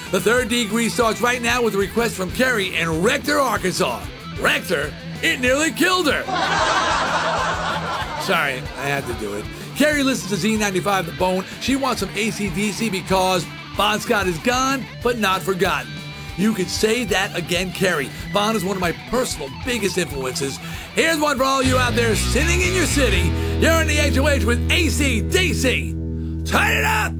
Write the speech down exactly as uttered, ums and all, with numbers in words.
The third degree starts right now with a request from Carrie in Rector, Arkansas. Rector? It nearly killed her. Sorry, I had to do it. Carrie listens to Z ninety-five The Bone. She wants some A C D C because Bon Scott is gone, but not forgotten. You could say that again, Carrie. Bon is one of my personal biggest influences. Here's one for all you out there sitting in your city. You're in the H O H with A C D C. Turn it up!